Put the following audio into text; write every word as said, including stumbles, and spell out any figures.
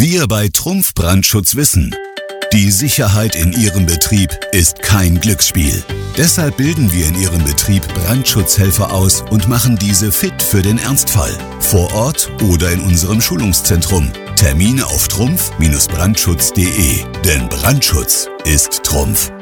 Wir bei Trumpf Brandschutz wissen, die Sicherheit in Ihrem Betrieb ist kein Glücksspiel. Deshalb bilden wir in Ihrem Betrieb Brandschutzhelfer aus und machen diese fit für den Ernstfall. Vor Ort oder in unserem Schulungszentrum. Termine auf trumpf Bindestrich brandschutz punkt de. Denn Brandschutz ist Trumpf.